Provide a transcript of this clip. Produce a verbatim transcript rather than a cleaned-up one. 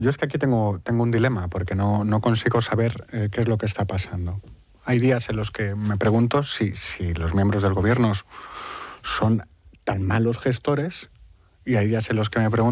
Yo es que aquí tengo, tengo un dilema, porque no, no consigo saber eh, qué es lo que está pasando. Hay días en los que me pregunto si, si los miembros del gobierno son tan malos gestores, y hay días en los que me pregunto